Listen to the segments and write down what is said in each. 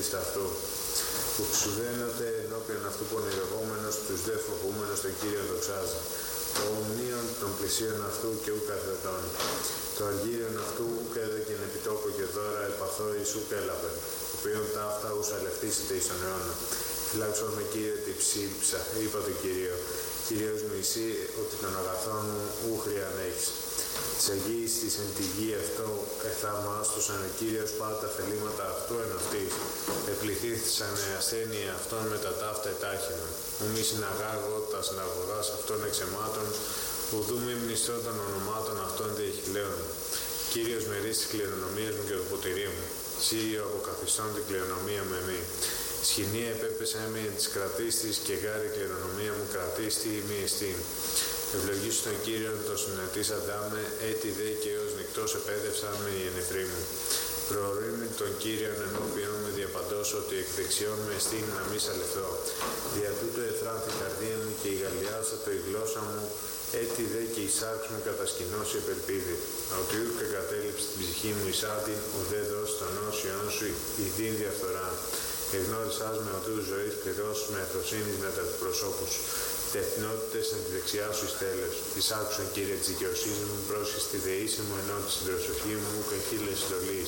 εις αυτού, που ξουδένονται ενώπιον αυτού πονηρευόμενος, τους δε φοβούμενος τον Κύριον δοξάζει. Το ομνίον των πλησίων αυτού και ουκ αθετών. Το αργύριον αυτού ουκ έδεκεν επιτόπου και δώρα επαθώ εις ουκ έλαβεν, οποίον ταύτα ους αλευτήσετε εις τον αιώνα. Φυλάξω με Κύριε τη ψήψα, είπα το Κύριο. Κύριος μου εσύ ότι τον αγαθόν μου ου χρειαν έχεις. Της Αγίης της εν τη γη αυτό εθαυμάστοσαν ο Κύριος πάντα τα θελήματα αυτού εν αυτής. Επληθύθησαν ασθένεια αυτών με τα ταύτα ετάχυνα. Ου μη συναγάγω τα συναγωγάς αυτών εξαιμάτων, ουδού μη μνηστώ των ονομάτων αυτών διεχειλαίων. Κύριος μερείς της κληρονομίας μου και το ποτηρί μου. Σύριο αποκαθιστών την κληρονομία με εμεί. Σχοινία επέπεσα έμει εν της κρατίστης και γάρη κληρονομία μου κρατίστη ημί εστίν. Ευλογήσω τον Κύριον το συνετήσαντά με, έτη δε και έως νυχτός επέδευσαν με οι ενεφροί μου. Προορίμη τον Κύριον ενώπιον με διαπαντός ότι εκ δεξιών με εστίν να μη σαλευθώ. Δια τούτο εθράνθη η καρδία μου και η γαλλιάσα το η γλώσσα μου, έτη δε και η σάρξ μου κατασκηνώσει επελπίδη. Ότι ούκ εγκατέλειψε την ψυχή μου εις άδειν, ουδέ δώσει τον όσιον σου ιδίν διαφθορά. Εγνώρισάς με οτού ζωής πληρώσεις με εθροσύνης μετά του προσώπου σου. Τεθνότητες εν τη δεξιά σου εις τέλος. Της άκουσαν Κύριε της δικαιοσύνης μου, πρόσχες τη δεήση μου, ενώ της συντροσοφή μου και χείλες συντολής.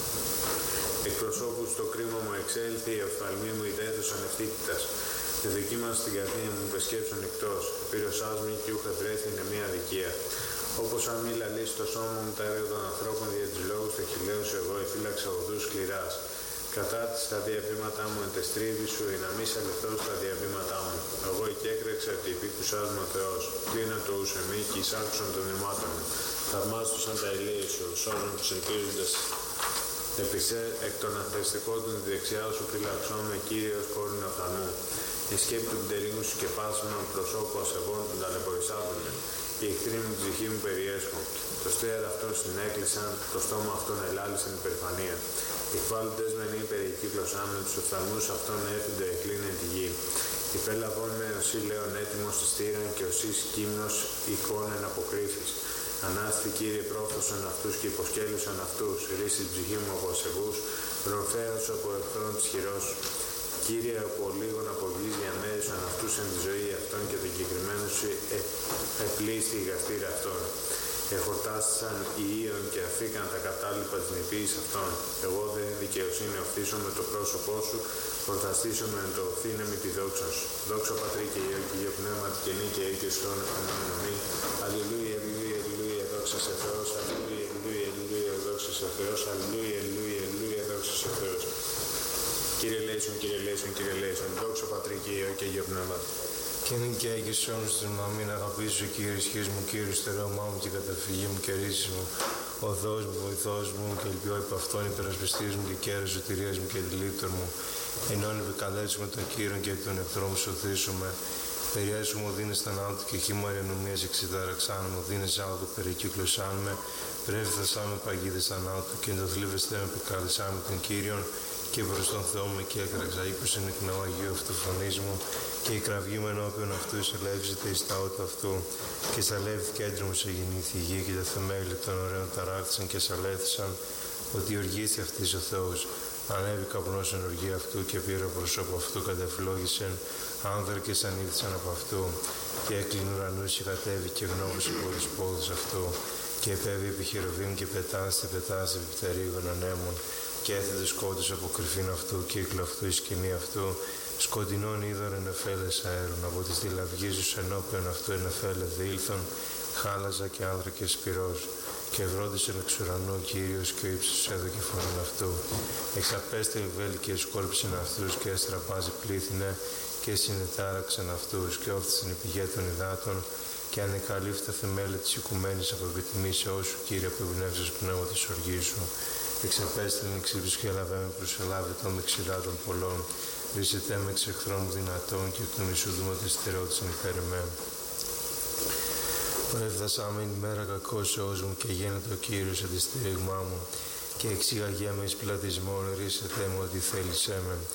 Εκ προσώπου στο κρίμα μου εξέλθει, οι οφθαλμοί μου ιδέθωσαν ευθύτητας. Τη δοκίμαση στην καρδία μου πεσκέψαν εκτός. Πύρωσάς με και ούχα βρέθη είναι μια αδικία. Όπως αν μη λαλείς το σώμα μου τα έργα των ανθρώπων δια τους λόγους των χειλαίους εγώ εφύλαξα οδούς σκληράς. Κατάρτισε τα διαβήματά μου εν τεστρίβη σου, ή να μη σαλευθώ στα διαβήματά μου. Εγώ εκέκρεξα ότι υπήκουσάς μου ο Θεός. Κλείνα το ους εμεί και εισάκουσαν των νημάτων μου. Θαυμάστουσαν τα ηλία σου, σώζουν τους ελπίζοντες. Επισέ εκ των αθρηστικών του τη δεξιά σου φυλαξώ με Κύριος κόρην αυτανού. Η σκέπη του τελείου σου και πάσμα προσώπου ασεβών του ταλαιπωρησάβουνε. Οι εχθροί μου την ψυχή μου περιέσχουν. Το στέαρ αυτόν συνέκλεισαν, το στόμα αυτόν ελάλησαν υπερφανία. Οι φάλοντες μεν υπερικύκλωσαν με τους οφθαλμούς αυτών έρχονται εκλίνε τη γη. Υπέλαβον με οσί λέον έτοιμος τη στήραν και οσί κείμνος εικόνεν αποκρύφης. Ανάστη Κύριε πρόφθωσαν αυτούς και υποσκέλουσαν αυτούς. Ρίση την ψυχή μου από ασεβούς, προφέρος από εχθρών της χειρός. Κύριε, από λίγων απογείς διαμέρισαν αυτούς εν τη ζωή αυτών και τον κεκριμένο σου επλήστη η γαστήρα αυτών. Εφορτάστησαν οι ίων και αφήκαν τα κατάλοιπα της νηπίης αυτών. Εγώ δε δικαιοσύνη οφθήσω με το πρόσωπό σου, φορταστήσω με το οφθήνε με τη δόξα σου. Δόξα Πατρί και Υιό και Υιό Πνεύματι και νίκη και στον αμήν. Αλληλούια, αλληλούια, αλληλούια, δόξα σε Θεός, αλληλούια, αλληλούια, αλληλούια, δόξα σε Θεός, αλληλούια, αλληλούια, αλληλούια, δόξα σε Θεός. Κύριε Λέησον, Κύριε Λέησον, Κύριε Λέησον, δόξα Πατρί και Υιό και Υιό Πνεύματι. Και νυν και Άγιος αιώνας των αμήν, αγαπήσω Κύριε ισχύς μου, Κύριε στερεώμά μου και καταφυγή μου και ρίση μου, οδός μου, βοηθός μου και ελπιώ υπ' αυτόν υπερασπιστής μου και κέρας σωτηρίας μου και αντιλήτωρ μου, ενών επικαλέσουμε τον Κύριον και τον εχθρό μου σωθήσουμε. Περιέσου μου δίνες θανάτου και χήμαρια νομίας εξειδαραξάν μου, δίνες άλογο περικύκλωσάν με, πρέφθασά με παγίδες θανάτου και το θλίβεστε με επικάλεσά με τον Κύριον και προς τον Θεό με και έκραξα ήκουσεν εκ νέου Αγίου αυτοφωνής μου και η κραυγή μου ενώπιον αυτού εισελεύσεται εις τα ότα αυτού και σαλεύθηκε έντρομο σε γεννήθη η γη και τα θεμέλια των ωραίων ταράχθησαν και σαλέθησαν ότι οργίστη αυτής ο Θεός. Ανέβη καπνός εν οργή αυτού και πήρε προσώπου αυτού κατεφλόγησεν, άνδρακες ανήφθησαν από αυτού και έκλεινε ουρανούς και κατέβη και γνώβησε από τους πόδους αυτού και επέβη επί χερουβίμ και πετάστη επί πτερίγων ανέμων και έθετε σκότους από κρυφήν αυτού, κύκλο αυτού, η σκηνή αυτού, σκοτεινών είδωρ ενεφέλες αέρων, από τις δηλαυγίζους ενώπιον αυτού ενεφέλες διήλθον, χάλαζα και άνδρακες πυρός, και ευρόντισεν εξ ουρανού Κύριος και ο ύψος έδωκε φωνήν αυτού. Εξαπέστελ βέλη και σκόρπισεν αυτούς και έστραπάζει πλήθυνε και συνετάραξεν αυτούς και όφθησεν η πηγή των υδάτων και ανεκαλύφθη τα θεμέλια της οικουμένης από επιτιμήσεώς σου Κύριε από εμπνεύσεως πνεύμα της οργής σου. Εξαπέστελεν εξήψους και έλαβε με προσελάβει το με ξυλά των πολλών. Ρίσε με εξ εχθρών μου δυνατών και εκ του μισού δούματος στερεώτησαν υπέρ εμέν. Έφτασαμε την μέρα κακός Θεός μου και γίνεται ο Κύριος εν τη στήριγμά μου και εξήγαγέ με εις πλατισμόν, ρίσετε μου ότι θέλησέ με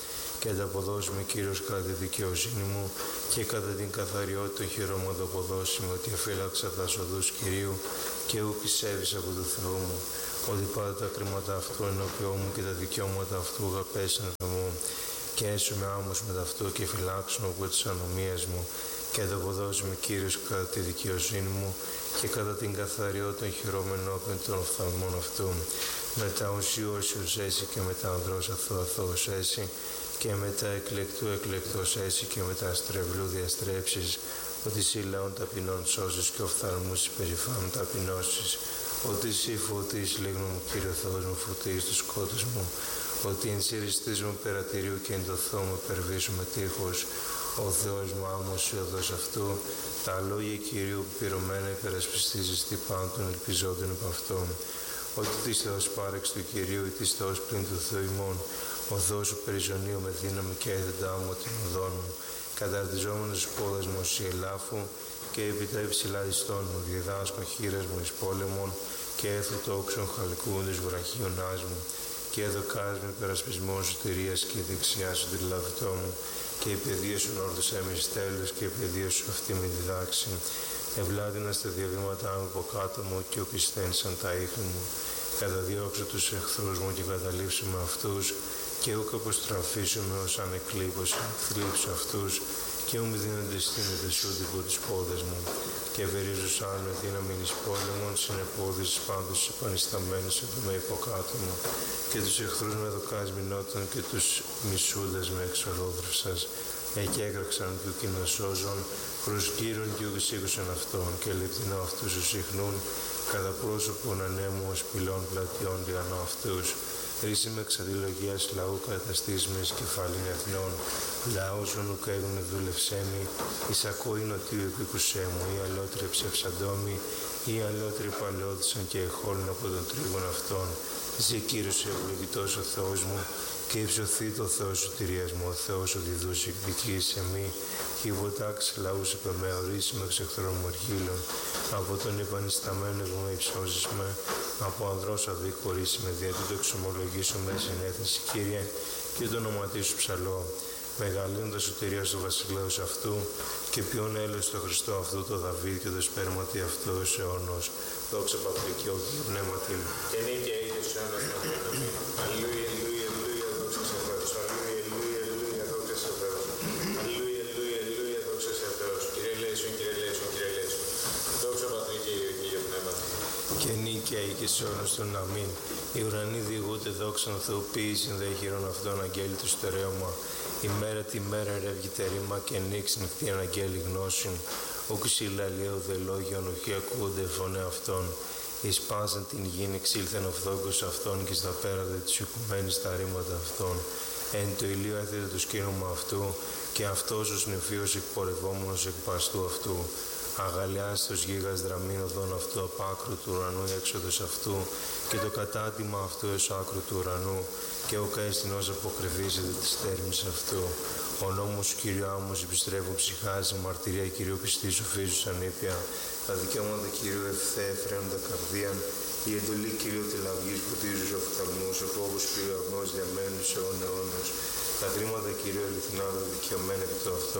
και ανταποδώσουμε Κύριος κατά τη δικαιοσύνη μου και κατά την καθαριότητα των χειρών μου ανταποδώσουμε ότι αφύλαξα τα οδούς Κυρίου και ου πιστεύεις από του Θεού μου, ότι πάντα τα κρίματα αυτού ενώπιό μου και τα δικαιώματα αυτού αγαπέσαν μου και έσουμε άμμος με ταυτό και φυλάξουν από τις ανομίες μου και ανταποδώσουμε Κύριος κατά τη δικαιοσύνη μου και κατά την καθαριότητα των χειρών ενώπιον των οφθαλμών αυτού. Μετά ουσιώσιος έσυ και μετά ανδρός αθώος έσυ και μετά εκλεκτού εκλεκτός έσυ και μετά στρεβλού διαστρέψεις, ότι εσύ λαών ταπεινών σώσεις και οφθαλμούς υπερηφάνων ταπεινώσεις, ότι εσύ φωτίς λέγνω μου Κύριε Θεός μου φωτίς του σκότους μου, ότι εν συριστής μου περατηρίου και εν το Θεό μου υπερβήσουμε τείχος, ο Θεός μου άμμος η οδός αυτού, τα λόγια Κυρίου που πυρωμένα υπερασπιστίζεις τι πάνω των ελπιζόντων επ' αυτόν. Ότι της Θεός πάρεξ του Κυρίου ή της Θεός πλην του Θεού ημών, ο Θεός σου περιζωνίου με δύναμη και έδεντά μου την οδόν μου, καταρτιζόμενος πόδας μου ως ελάφου και έπειτα υψηλά ιστών μου, διδάσκω χείρας μου εις πόλεμον και έθω τόξον χαλκούντες βραχίωνάς μου και έδωκάς με περασπισμόν σωτηρίας και δεξιά σου τη λαβητό μου και η παιδεία σου όρθος έμεις τέλος και η παιδεία σου αυτή με διδάξει. Ευλάδινα στα διαβήματά μου από κάτω μου και οπισθένσαν τα ίχνη μου. Καταδιώξω τους εχθρούς μου και καταλήψω με αυτούς και ούκ αποστραφήσω με ως ανεκλείπωση, θλίψω αυτούς και ου μη δίνονται στην μετεσούντι από τις πόδες μου και ευερίζω σαν με δύναμη εις πόλεμον συνεπόδησης πάντως επανισταμένους εδώ με υποκάτω μου και τους εχθρούς με δοκάς μηνότων και τους μισούντες με εξορόδρευσας. Εκεί έκραξαν του κοινοσώζων προς Κύριον και ουκ σήκωσαν αυτόν και λεπτινό αυτούς σου συχνούν κατά πρόσωπον ανέμου ως πυλών πλατιών διανό αυτούς. Ρίση με εξαντιλογίας λαού καταστήσμες κεφάλιν εθνών, λαός ονουκ έγνε δούλευσέ μη, εισακούει νοτίου επίκουσέ μου, ή αλότρε ψευσαντόμοι, ή αλότρε παλαιόδησαν και εχόλουν από τον τρίγον αυτών. Ζε Κύριος ευλογητός ο Θεός μου, και υψωθεί το Θεός σωτηρίας μου, ο Θεός ο διδούς εκδικείς σε μη, και υποτάξει λαούς επεμεωρήσει με ξεχθρών μοργύλων, από τον επανισταμένο εγώ με υψώσεις με, από ανδρός αδίκορήσει με δια του το εξομολογήσω με συνέθεση Κύριε, και το ονοματί σου ψαλώ. Μεγαλύνοντα σωτηρία του βασιλέως αυτού και ποιον έλεος στο Χριστό αυτού το Δαβίδ και το σπέρματι αυτό ως αιώνος. Δόξα Πατρί και Υιό και Πνεύματι. Και νίκαια είτε στους αιώνας των αιώνων. Αλληλούια, αλληλούια, αλληλούια, δόξα σε Θεός. Αλληλούια, αλληλούια, αλληλούια, δόξα σε Θεός. Αλληλούια, αλληλούια, αλληλούια, δόξα σε Θεός. Κύριε ελέησον, Κύριε ελέησον, Κύριε ελέησον. Δόξα Πατρί και Υιό και Πνεύματι. Και νίκαια και σε αιώνας των αμήν. Οι ουρανοί διηγούνται δόξαν Θεοποίησιν δε χειρών αυτών αγγέλη του στερέωμα. Η μέρα τη μέρα ρεύγεται ρήμα και νύξ νυχτή αναγγέλη γνώσιν. Ούκ συλλαλιέου δε λόγιον ουχή ακούγονται φωνέ αυτών. Εις πάσαν την γην εξήλθεν ο φθόγκος αυτών και στα πέραδε της οικουμένης τα ρήματα αυτών. Εν το ηλίο έθετε το σκήνομα αυτού και αυτός ο νεφίος εκπορευόμενος εκ παστού αυτού. Αγαλιάστος γίγας δραμήν οδόν αυτού απ' άκρου του ουρανού η έξοδος αυτού και το κατάτημα αυτού εις άκρου του ουρανού και ο καίστηνος αποκρυβίζεται της τέρμης αυτού. Ο νόμος του Κυρίου άμμος επιστρέφουν ψυχάζει, μαρτυρία Κυρίου πιστή σοφίζους ανήπια. Τα δικαιώματα Κυρίου ευθέ φρένοντα καρδίαν, η εντολή Κυρίου τηλαυγής ποτίζους οφθαλμούς, ο φόβος Κυρίου αγνός διαμένους αιών αιώνος. Τα χρήματα Κυρίου αληθινά τα δικαιωμένα επί το αυτό.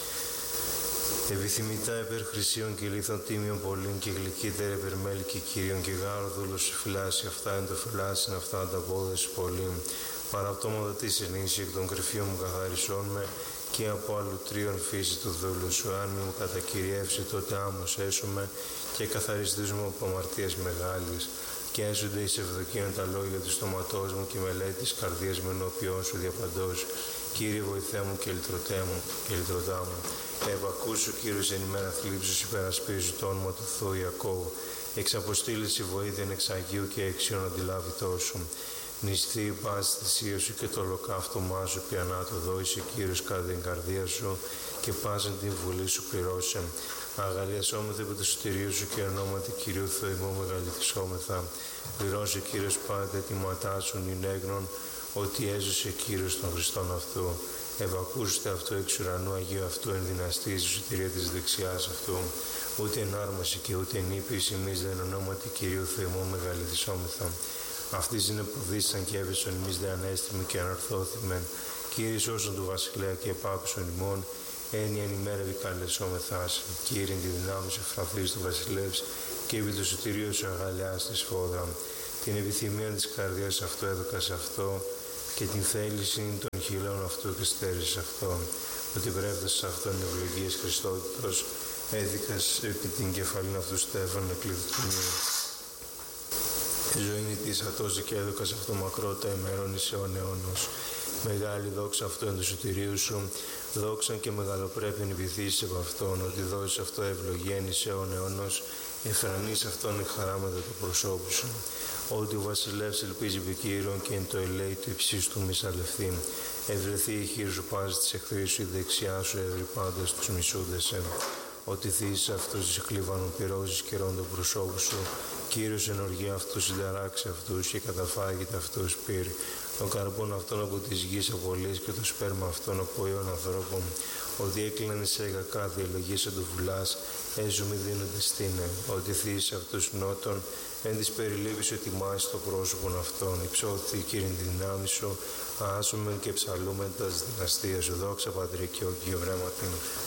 Επιθυμητά υπέρ χρυσίων και λίθων τίμιων πολλήν και γλυκύτερα υπέρ μέλη και Κύριων και γάρο δούλος σου φυλάσει αυτά εν το φυλάσιν αυτά τα πόδα σου πολλήν. Παραπτώματα της ενίσχυ εκ των κρυφίων μου καθαρισών με και από άλλου τρίων φύση του δούλου σου. Αν μη μου κατακυριεύσει τότε άμμος έσουμε και καθαριστήσουμε από αμαρτίας μεγάλης. Και έσονται εις ευδοκίαν τα λόγια του στόματός μου και μελέτη της καρδίας μου ενώπιόν σου διαπαντός. Κύριε βοηθέ μου και λυτρωτά μου. Επακούσου Κύριος εν ημέρα θλίψους υπερασπίζου το όνομα του Θεού Ιακώβου. Εξαποστήλεις η βοήθεια εξ Αγίου και εξιών αντιλάβητό σου. Νηστεί η πάση θυσία σου και το ολοκαύτωμά σου πιανά το δόησε Κύριος κατά την καρδία σου και πάσαν την βουλή σου πληρώσε. Αγαλιασόμεθα από το σωτηρίο σου και ονόματι Κυρίου Θεού ημών μεγαλυθισόμεθα. Πληρώσε Κύριος πάντα αιτήματά σου νυνέγνων ότι έζησε Κύριος των Χριστών αυτού. Ευακούσετε αυτό εξ ουρανού Αγίου αυτού εν δυναστή η σωτηρία της δεξιάς αυτού. Ούτε εν άρμαση και ούτε εν ύπης εμείς δεν ονόματι Κυρίου Θεού ημών μεγαλυθισόμεθα. Αυτής είναι που δίσαν και έβεσον εμείς δε ανέστημοι και ανορθώθημεν Κύριε σώσον του βασιλέα και επάκουσον ημών, έννοια ημέρα βικαλεσόμεθάς. Κύριε τη δυνάμει ευφραθής του βασιλεύς και επί το σωτηρίο σου αγαλιάς τη σφόδρα. Την επιθυμία της καρδιάς αυτού έδωκα σε αυτό και την θέληση των χειλών αυτού και στέρισες αυτόν. Ότι βρέφτας σε αυτόν ευλογίες Χριστότητος, έδικας επί την κεφαλήν αυτού στέφαν εκλειφτουνίου. Ζωή της ατόζη και έδωκας αυτό μακρότα ημερών εις αιών αιώνος. Μεγάλη δόξα αυτό εν του σωτηρίου σου, δόξαν και μεγαλοπρέπειαν επιθύσεις από αυτόν, ότι δώσεις αυτό ευλογίαν εις αιών αιώνος, εφρανείς αυτόν η χαράμετα του προσώπου σου. Ότι ο βασιλεύς ελπίζει επί Κύριον και εν το ελέη του υψίστου του μισαλευθεί. Ευρεθεί η χείρ σου πάση της εχθρής σου, η δεξιά σου εύρει πάντας τους μισούντες σε. Ότι θύσεις αυτούς τις κλίβανον πυρώσεις καιρών του προσώπου σου, Κύριος εν οργή αυτούς συνταράξει αυτούς και καταφάγεται αυτούς πυρ. Το καρπόν αυτόν από της γης απολύς και το σπέρμα αυτόν από ιών ανθρώπων. Ότι έκλειναν σε κακά διαλογής του βουλάς, έζου μη δίνονται στήνε. Ότι θύσεις αυτούς νότων, εν της περιλήψης ετοιμάσει το πρόσωπον αυτών. Υψώθη Κύριε τη δυνάμει σου, άσομεν και ψαλούμεν τα δυναστεία σου. Δόξα Πατρί και ο Κύριο βρέματι.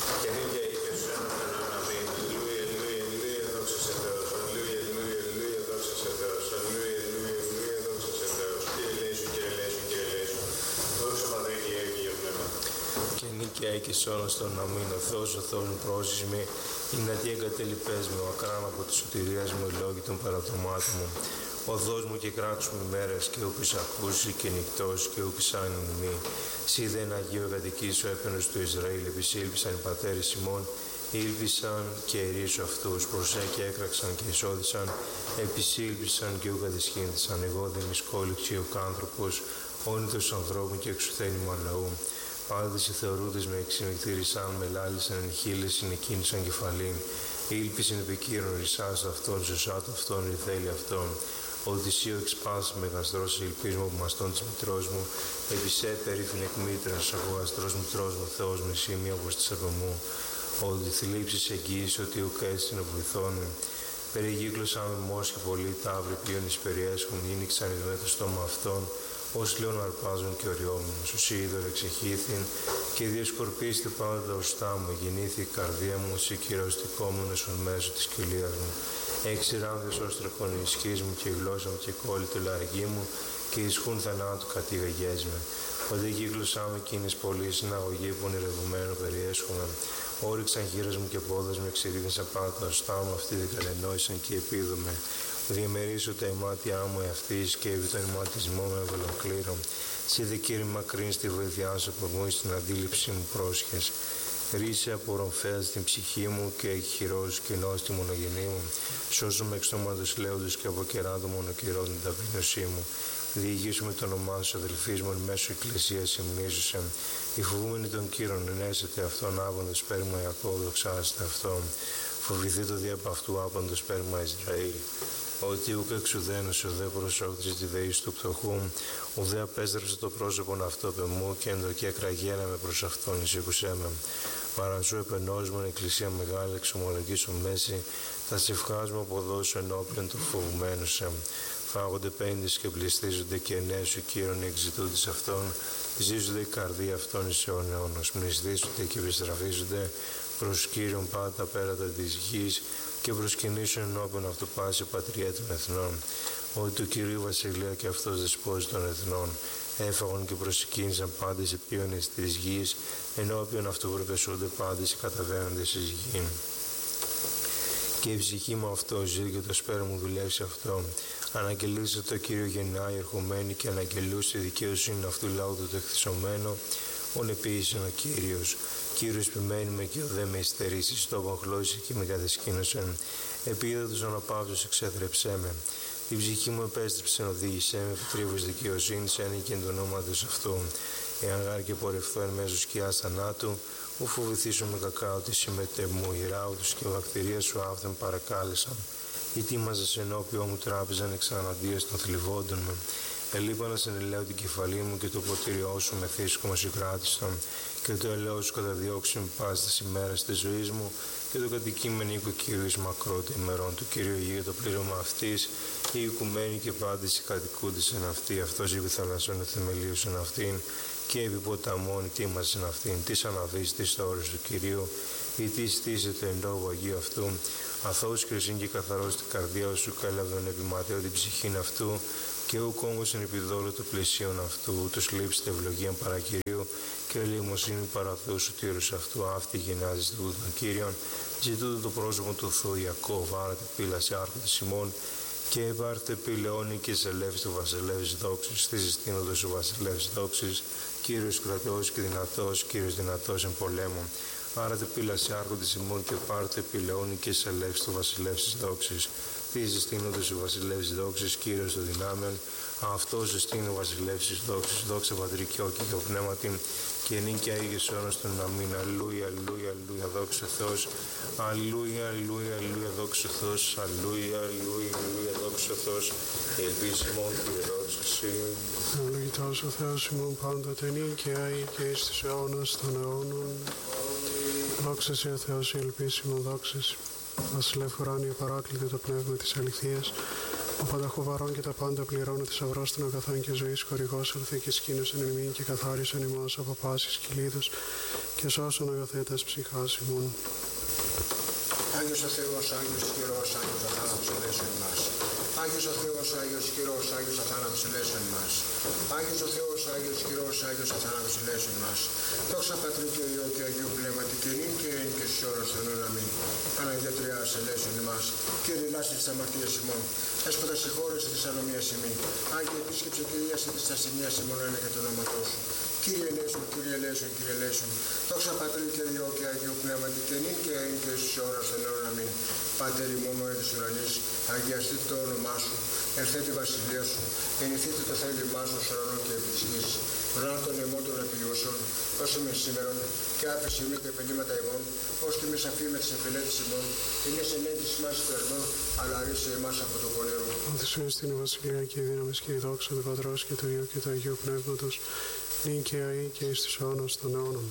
Και και σώνος τον αμήν ο Θεός ο Θεός μου πρόσισμη, είναι τι εγκατελειπές με ο ακράν από τη σωτηρίας μου λόγοι των παραπτωμάτων μου. Οδός μου και κράτους μου ημέρες και ούπης ακούσει και νυχτός και ούπης άνην μη. Σύ δεν Αγίου κατοικείς ο έπαινος του Ισραήλ, επισήλπισαν οι πατέρες ημών, ήλπισαν και ερήσου αυτούς, προσέ και έκραξαν και εισόδησαν, επισήλπισαν και ου κατησχύνθησαν. Εγώ δεν μισκόληξε ο άνθρωπος, όνειτος ανθρώπου και εξουθένημα λαού. Πάντες οι θεωρούδες με εξυνηκτήρισαν, με λάλησαν εν χείλες, συνεκίνησαν κεφαλήν. Ήλπισαν επικύρων ρισάς αυτόν, ζωσάτου αυτόν, ρηθέλη αυτόν. Ότι εσύ ο εξπάς μεγαστρός ελπίσμο που μαστών της μητρός μου, επισέ περίφην εκ μήτρας, εγώ αστρός μητρός μου, Θεός με σήμεια όπως της μου. Ότι θλίψεις εγγύης, ότι ουκ έστεινε βοηθών. Περιγύκλωσα με μόσχη πολύ, ταύροι πλέον εις περιέσχουν, ήνιξαν εις με το στόμα αυτών. Ως λέον αρπάζουν και οριόμενος, ως είδωρ εξεχήθην και διασκορπίστε πάντα τα οστά μου, γεννήθη η καρδία μου, ως κυριοστικόμενος εν μέσω της κοιλίας μου. Εξηράνθες ως τρεχόν η ισχύς μου και η γλώσσα μου και κόλλη του λαργή μου και ισχούν θανάτου κατήγαγές με. Ότι κύκλωσά με εκείνης πολλής συναγωγή που ονειρευμένο περιέσχομαι. Όριξαν χείρας μου και πόδας με εξηρίδησαν πάντα τα οστά μου, αυτοί δεν καλενόησαν και επίδομε. Διαμερίσω τα ημάτια μου εαυτής και επί τον ηματισμό με ευελοκλήρων. Συ δε Κύριε μακρύν στη βοήθειά σου από μου στην αντίληψη μου πρόσχες. Ρίσε από ρομφέας την ψυχή μου και χειρός κοινός τη μονογενή μου. Σώζω με εξτόματος λέοντος και από κεράτο μονοκυρών την ταπείνωσή μου. Διηγήσουμε το όνομά σου αδελφής μου εν μέσω εκκλησίας υμνίζουσε. Οι φοβούμενοι των Κύρων ενέσετε αυτόν άπαντο σπέρμα Ιακώβ δοξάζεται αυτόν. Φοβηθεί το δι' από αυτού άπαντο σπέρμα Ισραήλ. Ότι ουκ εξουδένωσε ουδέ προσώκτησε τη δεήση του πτωχού, ουδέ απέστρεψε το πρόσωπον αυτό επ' μου και ενδοκέ κραγέναμε προς αυτόν, εισήκουσέ με. Παραζού επενός μου, εκκλησία μεγάλη, εξομολογήσου μέση, τα σευχάς μου αποδώσω ενώπιον του φοβουμένου σε. Φάγονται πέντες και πληστίζονται και ενέσου Κύριον εξητούντες αυτών, ζίζονται η καρδία αυτών εις αιών αιώνος, μνηστίζονται και επιστραφίζονται προς Κύριον πάντα πέρατα της γης και προσκυνήσουν ενώπιον αυτού πάση πατριά των εθνών. Ότι του Κυρίου Βασιλεία και αυτός δεσπόζει των εθνών, έφαγον και προσκύνησαν πάντες επίονες της γης, ενώπιον αυτού προπεσούνται πάντες οι καταβαίνοντες εις γη. Και η ψυχή μου αυτό ζει και το σπέρμα μου δουλεύσει αυτό. Αναγγελούσε το Κύριο γεννάει ερχομένη και αναγγελούσε η δικαίωσύνη αυτού λαού του τεχθισωμένο. Ον επίσης ο Κύριος. Κύριος επιμένει με και ο δε με υστερήσεις, στο αποχλώσει και με κατεσκήνωσεν. Επίδα τους αναπαύσους εξέθρεψέ με. Η ψυχή μου επέστρεψε, οδήγησέ με, επιτρίβους δικαιοσύνης, ένικεν το όνομα του αυτού. Εάν γάρ και πορευθώ εν μέσω σκιάς θανάτου, ου φοβηθήσω με κακά ότι συμμετέ μου, η ράουδους και βακτηρία σου άφθεν παρακάλεσαν. Ετοίμαζες ενώπιό μου τράπεζαν εξαναντίας των θλιβόντων με. Ελείπανα σε ελέω την κεφαλή μου και το ποτήριό σου με θύσκο συγκράτησαν και το ελέω σου καταδιώξει με πάση τις ημέρες της ζωής μου και το κατοικείμενο οίκο Κύριου εις μακρότερων ημερών του Κύριου Γη το πλήρωμα αυτής, οι οικουμένοι και πάντες οι κατοικούντες εν αυτή, αυτός οι θαλασσών εθεμελίους εν αυτήν και επί ποταμών τίμασιν αυτήν, τις αναβείς της όρης του Κυρίου, ή τι στήσεται εν λόγω Αγίου αυτού, αθώος κρυσίν και καθαρός την καρδιά σου, καλαβδον επιματέω την ψυχήν αυτού, και ουκ όμως εν επιδόλου του πλαισίων αυτού, ούτως λείψετε ευλογίαν παρά Κυρίου, και ελεημοσύνη παρά Θεού σωτήρους αυτού, αυτή γεννάζει του των Κύριων, ζητούτο το πρόσωπο του Θεού Ιακώβ, άρατε πύλαση άρχοντες ημών, και επάρτε πηλεώνει και ζελεύς του βασιλεύς δόξης, της εστίνοντος ο βασιλεύς δόξης, Κύριος κρατός και δυνατός, Κύριος δυνατός εν πολέμων. Άρατε πύλαση άρχοντες ημών και πάρτε πηλεώνει και ζελεύς του βασιλεύς δόξης, της εστίνοντος ο βασιλεύς δόξης, Κύριος των δυνάμεων, αυτός εστίνει ο βασιλεύς δόξης, δόξα Πατρί και Υιό και το Πνεύματι, και νίκαια ήγες όνος των αμήν. Αλληλούια, αλληλούια, αλληλούια, δόξα Θεός. Αλληλούια, αλληλούια, αλληλούια, δόξα Θεός. Αλληλούια, αλληλούια, αλληλούια, δόξα Θεός. Ελπίσιμο και δόξα Συ. Ευλογητός ο Θεός ημών πάντοτε νίκαια ή και εις τους αιώνας των αιώνων. Δόξα Συ ο Θεός, η ελπίσιμο δόξα Συ. Βασιλεύ ουράνια παράκλητε το πνεύμα της αληθείας, ο πανταχοβαρών και τα πάντα πληρώνω θησαυρός των αγαθών και ζωής χορηγός ελθέ και σκήνωσεν εν ημίν και καθάρισον ημάς από πάσης κυλίδος και σώσον αγαθέτας ψυχάς ημών. Άγιος ο Θεός, Άγιος Χειρός, Άγιος αθάνατος ελέσον ημάς. Άγιος ο Θεός, Άγιος Χειρός, Άγιος αθάνατος ελέσον ημάς. Άγιος ο Θεός, Άγιος Χειρός, Άγιος αθάνατος ελέσον ημάς. Δόξα Πατρί και Υιό και Αγίου Πνεύματι και νυν και εν και στους ώρας των αιώνων αμήν. Παναγία Τριάς ελέσον ημάς. Κύριε λάsse της αμαρτίας ημών. Έσποτα συγχώρεσαι της ανομίας ημών. Άγιε επίσκεψε κυρίαση της ασθενείας ημών ένα και το όνοματό σου. Κύριε ελέσον, Κύριε ελέσον, Κύριε ελέσον. Δόξα Πατρί και Υιό και Αγίου Πνεύματι και νυν και εν και στους ώρας των αιώνων αμήν. Πάτερ ημών ο της ουρανής, αγιαστείτε το όνομά σου, ελθέτε η βασιλεία σου, γεννηθείτε το θέλημά σου ως ουρανό και επί της γης. Βράδυ των αιμών των επιλιώσεων, όσο με σήμερον, και άφησε ημί τα επενδύματα ημών, ως και με σαφή με τις εφελέτες ημών, είναι σε ενέντηση μας το ερμό, αλλά ρίσε εμάς από το πονηρό. Ότι σου είναι η βασιλεία και η δύναμη και η δόξα του Πατρός και του Υιού και του Αγίου Πνεύματος, νυν και αεί και εις τους αιώνας των αιώνων.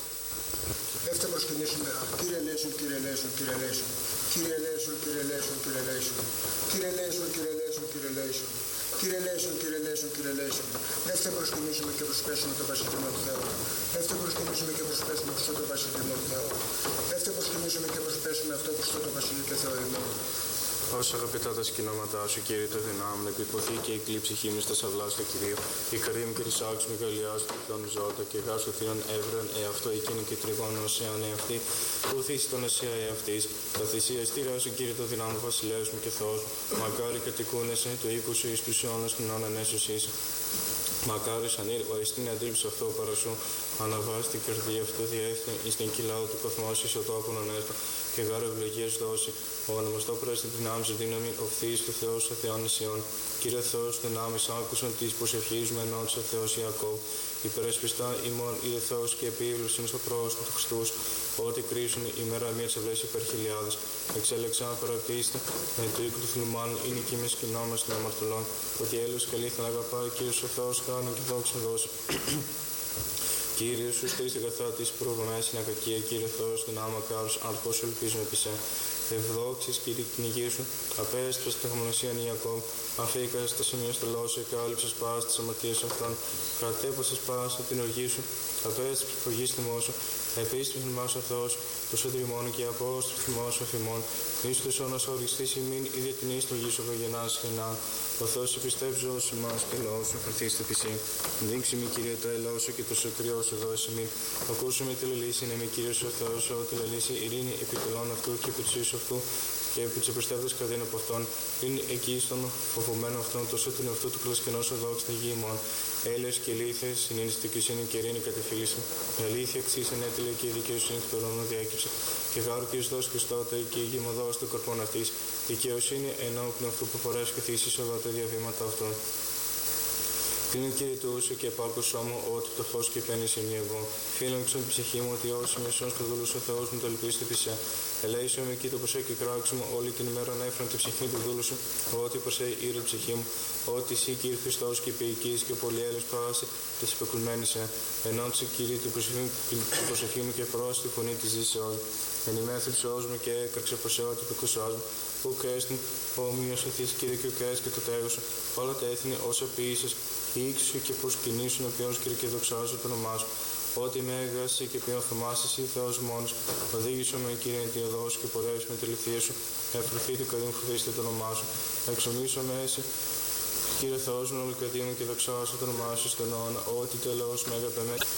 Δεύτερο προσκυνήσουμε, Κύριε ελέησον, Κύριε ελέησον, Κύριε ελέησον. Κύριε ελέησον, Κύριε ελέησον, Κύριε ελέησον. Κύριε ελέησον, Κύριε ελέησον, Κύριε ελέησον. Κύριε ελέησον, Κύριε ελέησον, Κύριε ελέησον. Δεύτερο προσκυνήσουμε και προσπέσουμε το βασιλείο του Θεού. Δεύτερο προσκυνήσουμε και προσπέσουμε αυτό το βασιλείο του Θεού. Δεύτερο προσκυνήσουμε και προσπέσουμε αυτό που στο το βασιλείο και Θεό ημών. Όσα αγαπητά τα σκηνώματά σου, Κύριε, το δυνάμουν, επιποθεί και η κλήψη χείμνη στα σαυλά στο Κυρίο. Η καρδία μου και τη άξου μεγαλιά του πλέον ζώτα και γάσου θείων εύρεων εαυτό εκείνη και τριγώνων οσέαν εαυτή, που θύσει τον εσέα εαυτή. Τα θυσία στήρα σου, Κύριε, το δυνάμουν βασιλέος μου και Θεός μου. Μακάρι κατοικούνεσαι το οίκο σου εις τους αιώνας των αιώνων έσως είσαι. Μακάρι σαν ήρ, ο εστίν αντίληψη αυτό παρασού, αναβάσει την καρδία αυτού διέφθη, εις την κοιλάδο του κοθμός εις ο τόπον ονέσπα, και γάρο ευλογίας δώσει. Ο ονομαστό πρέστη δυνάμεις δύναμη, οφθείς του Θεός ο Θεών Ισιών. Κύριε Θεός, δυνάμεις άκουσαν της προσευχής με ενών σε Θεός Ιακώβ. Υπερασπιστά ημών είδε Θεός και επίβλωσιν στο πρόσωπο του Χριστούς, ότι κρίσουν η μέρα μία τσευλές υπερχιλιάδες. Εξέλεξαν παραπίστη, με το οίκο του θλιμμάνου η νική με σκηνόμας των αμαρτωλών, ότι έλεος καλήθεν αγαπάει, Κύριος ο Θεός κάνει και δόξα δώσει. Κύριε σου στήσεις αγαθά της προβομέσιν ακακία, Κύριε Θεός, την άμα κάρους, αρχώς σου ελπίζουμε επί σε. Ευδόξης, Κύριε, κυνηγή σου, απέστρες τα χαμονωσίαν Ιακώβ, αφήκασες τα σημεία στο λόγο σου, εκάλυψες πας τις αμαρτίες αυτών, κατέπασες πας την οργή σου, απέστρες προγής θυμός σου, επίσης θυμάς ο Θεός, το σωτηριμόν και απόστροφ θυμός ο φημών, εις τους όνος οριστής ημίν, η διεθνής το γης ογενάς γεννά, ο Θεός επιστέψει όσοι μας και λόγω σου φερθείς πισί. Δείξει μη, Κύριε, το έλαο σου και το σωτηριό σου δώσει μη. Ακούσουμε τη λελήση, είναι μη, Κύριος ο Θεός, ότι λελήσει ειρήνη επιτελών αυτού και επιτσίσου αυτού και επί της επιστεύτης καρδίν από αυτόν, είναι εκεί στον φοβωμένο αυτόν, το σώτην αυτού του κλασκενός οδόξ στη γη ημών. Έλεος και λύθες, συνήνιστη κρυσίνη και ειρήνη κατεφύλιση. Η αλήθεια εξήσεν έτειλε και η δικαιοσύνη του περώνου διέκυψε. Και γάρου Χριστός Χριστότε και η γημοδός του κορπών αυτής. Δικαιοσύνη ενώπιν αυτού που φορές και θύσεις όλα τα διαβήματα αυτών. Κλείνει, Κύριε του ούσου και επάκουσό μου ότι το φως και πένεις ημί εγώ. Φίλων ξον την ψυχή μου ότι όσοι μεσόν στο δούλος ο Θεός μου το ελπίστε πισέ. Ελέησον με εκεί το προσέ και κράξιμο, όλη την ημέρα ανέφερον την ψυχή του δούλου σου, ότι προσέ ήρε ψυχή μου, ότι εσύ Κύριε Χριστός και ποιητής και ο πολυέλεος πάση της υπεκουλμένης ενόψε Κύριε την προσευχή μου και προς τη φωνή της ζήσης όλη. Ενημέθριψός μου και έκραξε προσέ ότι πεκουσός μου, που κέστην ομοίως εθείς Κύριε και ο κέστ και το τέγος σου, όλα τα έθνη όσα ποιήσεις, ήξου και πως κινήσουν ο ποιός Κύριε και δοξάζω το όνομά σου. Ότι με έγρασε και ποιον θωμάσαι εσύ Θεός μόνος, οδήγησο με Κύριε τη οδό σου και πορεύεις με τη λυθία σου, ευρωθεί του καρδίου φοβήστε το όνομά σου, εξομίσω με εσύ. Κύριε Θεός μου, όλη καρδία μου και δοξάζω το όνομά σου στον αιώνα, ότι τελώς με αγαπημένη.